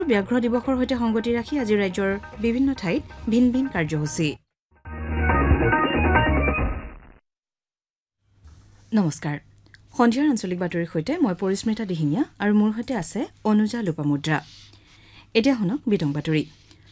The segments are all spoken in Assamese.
ব্যাঘ্ৰ দিৱসৰ সৈতে সংগতি ৰাখি আজি ৰাজ্যৰ বিভিন্ন ঠাইত ভিন ভিন কাৰ্যসূচী। নমস্কাৰ, সন্ধিয়াৰ আঞ্চলিক বাতৰিৰ সৈতে মই পৰিস্মিতা দিহিঙীয়া আৰু মোৰ সৈতে আছে অনুজা লোপামুদ্ৰা। এতিয়া শুনক বিতং বাতৰি।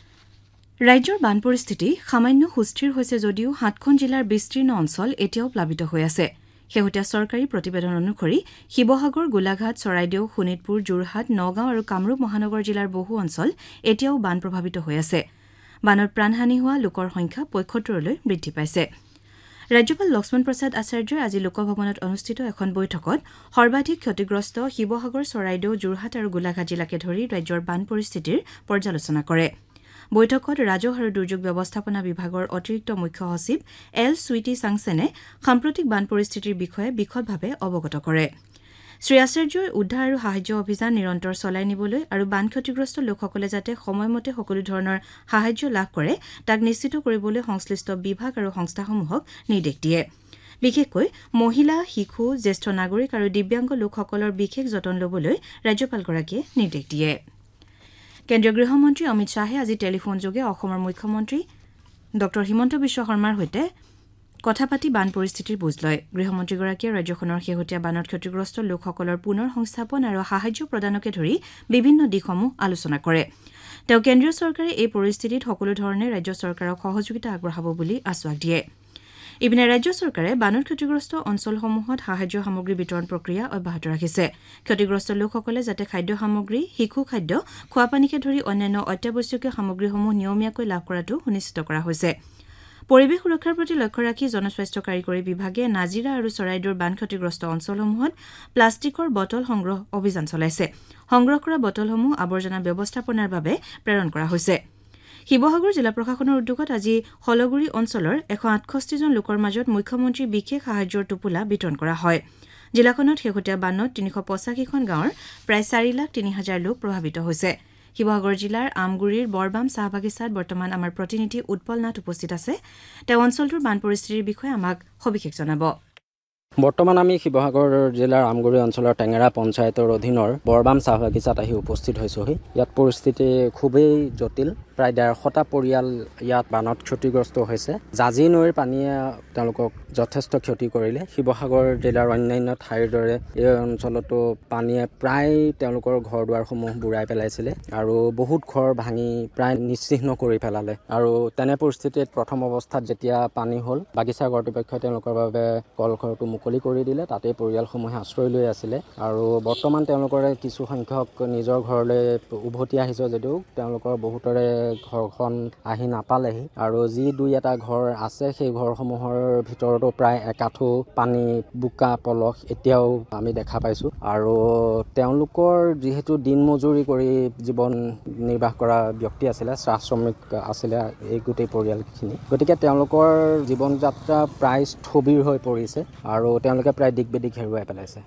ৰাজ্যৰ বান পৰিস্থিতি সামান্য সুস্থিৰ হৈছে যদিও ৭খন জিলাৰ বিস্তীৰ্ণ অঞ্চল এতিয়াও প্লাবিত হৈ আছে। শেহতীয়া চৰকাৰী প্ৰতিবেদন অনুসৰি শিৱসাগৰ, গোলাঘাট, চৰাইদেউ, শোণিতপুৰ, যোৰহাট, নগাঁও আৰু কামৰূপ মহানগৰ জিলাৰ বহু অঞ্চল এতিয়াও বান প্ৰভাৱিত হৈ আছে। বানত প্ৰাণহানি হোৱা লোকৰ সংখ্যা ৭৫লৈ বৃদ্ধি পাইছে। ৰাজ্যপাল লক্ষ্মণ প্ৰসাদ আচাৰ্যই আজি লোকভৱনত অনুষ্ঠিত এখন বৈঠকত সৰ্বাধিক ক্ষতিগ্ৰস্ত শিৱসাগৰ, চৰাইদেউ, যোৰহাট আৰু গোলাঘাট জিলাকে ধৰি ৰাজ্যৰ বান পৰিস্থিতিৰ পৰ্যালোচনা কৰে। বৈঠকত ৰাজহ আৰু দুৰ্যোগ ব্যৱস্থাপনা বিভাগৰ অতিৰিক্ত মুখ্য সচিব এল চুইটি চাংছেনে সাম্প্ৰতিক বান পৰিস্থিতিৰ বিষয়ে বিশদভাৱে অৱগত কৰে। শ্ৰী আচাৰ্যই উদ্ধাৰ আৰু সাহায্য অভিযান নিৰন্তৰ চলাই নিবলৈ আৰু বান ক্ষতিগ্ৰস্ত লোকসকলে যাতে সময়মতে সকলো ধৰণৰ সাহায্য লাভ কৰে তাক নিশ্চিত কৰিবলৈ সংশ্লিষ্ট বিভাগ আৰু সংস্থাসমূহক নিৰ্দেশ দিয়ে। বিশেষকৈ মহিলা, শিশু, জ্যেষ্ঠ নাগৰিক আৰু দিব্যাংগ লোকসকলৰ বিশেষ যতন ল'বলৈ ৰাজ্যপালগৰাকীয়ে নিৰ্দেশ দিয়ে। কেন্দ্ৰীয় গৃহমন্ত্ৰী অমিত শ্বাহে আজি টেলিফোনযোগে অসমৰ মুখ্যমন্ত্ৰী ড হিমন্ত বিশ্ব শৰ্মাৰ সৈতে কথা পাতি বান পৰিস্থিতিৰ বুজ লয়। গৃহমন্ত্ৰীগৰাকীয়ে ৰাজ্যখনৰ শেহতীয়া বানত ক্ষতিগ্ৰস্ত লোকসকলৰ পুনৰ সংস্থাপন আৰু সাহায্য প্ৰদানকে ধৰি বিভিন্ন দিশসমূহ আলোচনা কৰে। তেওঁ কেন্দ্ৰীয় চৰকাৰে এই পৰিস্থিতিত সকলো ধৰণে ৰাজ্য চৰকাৰক সহযোগিতা আগবঢ়াব বুলি আশ্বাস দিয়ে। ইপিনে ৰাজ্য চৰকাৰে বানত ক্ষতিগ্ৰস্ত অঞ্চলসমূহত সাহায্য সামগ্ৰী বিতৰণ প্ৰক্ৰিয়া অব্যাহত ৰাখিছে। ক্ষতিগ্ৰস্ত লোকসকলে যাতে খাদ্য সামগ্ৰী, শিশু খাদ্য, খোৱাপানীকে ধৰি অন্যান্য অত্যাৱশ্যকীয় সামগ্ৰীসমূহ নিয়মীয়াকৈ লাভ কৰাটো সুনিশ্চিত কৰা হৈছে। পৰিৱেশ সুৰক্ষাৰ প্ৰতি লক্ষ্য ৰাখি জনস্বাস্থ্য কাৰিকৰী বিভাগে নাজিৰা আৰু চৰাইদেউৰ বান ক্ষতিগ্ৰস্ত অঞ্চলসমূহত প্লাষ্টিকৰ বটল সংগ্ৰহ অভিযান চলাইছে। সংগ্ৰহ কৰা বটলসমূহ আৱৰ্জনা ব্যৱস্থাপনাৰ বাবে প্ৰেৰণ কৰা হৈছে। শিৱসাগৰ জিলা প্ৰশাসনৰ উদ্যোগত আজি হলগুৰি অঞ্চলৰ ১৬৮জন লোকৰ মাজত মুখ্যমন্ত্ৰী বিশেষ সাহায্যৰ টোপোলা বিতৰণ কৰা হয়। জিলাখনত শেহতীয়া বানত ৩৮৫খন গাঁৱৰ প্ৰায় ৪,৩০,০০০ লোক প্ৰভাৱিত হৈছে। শিৱসাগৰ জিলাৰ আমগুৰিৰ বৰবাম চাহ বাগিচাত বৰ্তমান আমাৰ প্ৰতিনিধি উৎপল নাথ উপস্থিত আছে। তেওঁ অঞ্চলটোৰ বান পৰিস্থিতিৰ বিষয়ে আমাক সবিশেষ জনাব। বৰ্তমান আমি শিৱসাগৰ জিলাৰ আমগুৰি অঞ্চলৰ টেঙেৰা পঞ্চায়তৰ অধীনৰ বৰবাম চাহ বাগিচাত আহি উপস্থিত হৈছোহি। ইয়াত পৰিস্থিতি খুবেই জটিল। প্ৰায় ১৫০টা পৰিয়াল ইয়াত বানত ক্ষতিগ্ৰস্ত হৈছে। জাঁজি নৈৰ পানীয়ে তেওঁলোকক যথেষ্ট ক্ষতি কৰিলে। শিৱসাগৰ জিলাৰ অন্যান্য ঠাইৰ দৰে এই অঞ্চলতো পানীয়ে প্ৰায় তেওঁলোকৰ ঘৰ দুৱাৰসমূহ বুৰাই পেলাইছিলে আৰু বহুত ঘৰ ভাঙি প্ৰায় নিশ্চিহ্ন কৰি পেলালে। আৰু তেনে পৰিস্থিতিত প্ৰথম অৱস্থাত যেতিয়া পানী হ'ল, বাগিচা কৰ্তৃপক্ষই তেওঁলোকৰ বাবে কলঘৰটো মুকলি কৰি দিলে। তাতেই পৰিয়ালসমূহে আশ্ৰয় লৈ আছিলে আৰু বৰ্তমান তেওঁলোকৰে কিছু সংখ্যক নিজৰ ঘৰলৈ উভতি আহিছে যদিও তেওঁলোকৰ বহুতৰে ঘৰখন আহি নাপালেহি আৰু যি দুই এটা ঘৰ আছে সেই ঘৰসমূহৰ ভিতৰতো প্ৰায় একাঠো পানী, বোকা, পলস এতিয়াও আমি দেখা পাইছোঁ। আৰু তেওঁলোকৰ যিহেতু দিন মজুৰি কৰি জীৱন নিৰ্বাহ কৰা ব্যক্তি আছিলে, চাহ শ্ৰমিক আছিলে এই গোটেই পৰিয়ালখিনি, গতিকে তেওঁলোকৰ জীৱন যাত্ৰা প্ৰায় স্থবিৰ হৈ পৰিছে আৰু তেওঁলোকে প্ৰায় দিক বেদিক হেৰুৱাই পেলাইছে।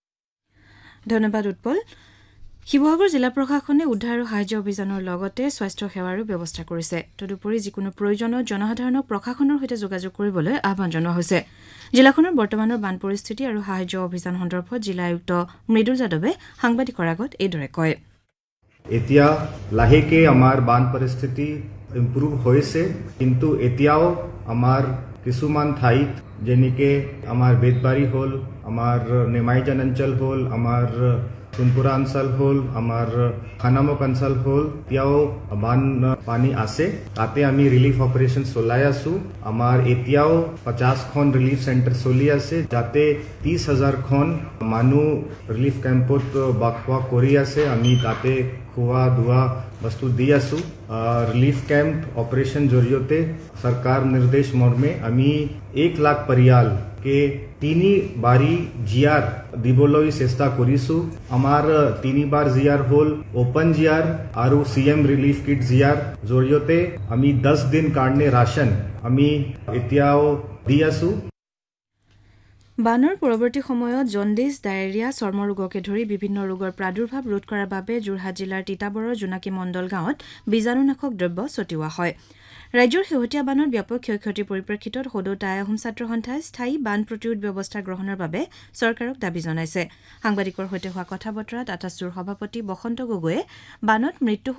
ধন্যবাদ উৎপল। শিৱসাগৰ জিলা প্ৰশাসনে উদ্ধাৰ আৰু সাহায্য অভিযানৰ লগতে স্বাস্থ্য সেৱাৰো ব্যৱস্থা কৰিছে। তদুপৰি যিকোনো প্ৰয়োজনত জনসাধাৰণক প্ৰশাসনৰ সৈতে যোগাযোগ কৰিবলৈ আহ্বান জনোৱা হৈছে। জিলাখনৰ বৰ্তমানৰ বান পৰিস্থিতি আৰু সাহায্য অভিযান সন্দৰ্ভত জিলা আয়ুক্ত মৃদুল যাদৱে সাংবাদিকৰ আগত এইদৰে কয়। এতিয়া লাহেকে আমাৰ বান পৰিস্থিতি ইম্প্ৰুভ হৈছে, কিন্তু এতিয়াও আমাৰ কিছুমান ঠাইত যেনেকে আমাৰ বেতবাৰী হ'ল, আমাৰ নেমাইজান অঞ্চল হ'ল, আমাৰ সোণপুৰা অঞ্চল হ'ল, আমাৰ খানামুখ অঞ্চল হ'ল, এতিয়াও বান পানী আছে। তাতে আমি ৰিলিফ অপাৰেশ্যন চলাই আছো। আমাৰ এতিয়াও 50খন ৰিলিফ চেণ্টাৰ চলি আছে, যাতে 30,000খন মানুহ ৰিলিফ কেম্পত বাস কৰি আছে। আমি তাতে খোৱা দোৱা বস্তু দি আছো। ৰিলিফ কেম্প অপাৰেশ্যন জৰিয়তে চৰকাৰ নিৰ্দেশ মৰ্মে আমি 1 লাখ পৰিয়ালকে 3 বাৰী জিয়াৰ দিবলৈ চেষ্টা কৰিছো। আমাৰ 3 বাৰ জিয়াৰ হ'ল অপেন জিয়াৰ আৰু CM ৰিলিফ কিট জিয়াৰ জৰিয়তে আমি 10 দিন কাৰণে ৰাচন আমি এতিয়াও দি আছো। বানৰ পৰৱৰ্তী সময়ত জণ্ডিছ, ডায়েৰিয়া, চৰ্মৰোগকে ধৰি বিভিন্ন ৰোগৰ প্ৰাদুৰ্ভাৱ ৰোধ কৰাৰ বাবে যোৰহাট জিলাৰ তিতাবৰৰ জোনাকী মণ্ডল গাঁৱত বীজাণুনাশক দ্ৰব্য ছটিওৱা হয়। ৰাজ্যৰ শেহতীয়া বানত ব্যাপক ক্ষয়ক্ষতিৰ পৰিপ্ৰেক্ষিতত সদৌ টাই আহোম ছাত্ৰ সন্থাই স্থায়ী বান প্ৰতিৰোধ ব্যৱস্থা গ্ৰহণৰ বাবে চৰকাৰক দাবী জনাইছে। সাংবাদিকৰ সৈতে হোৱা কথা বতৰাত আটাছুৰ সভাপতি বসন্ত গগৈয়ে বানত মৃত্যু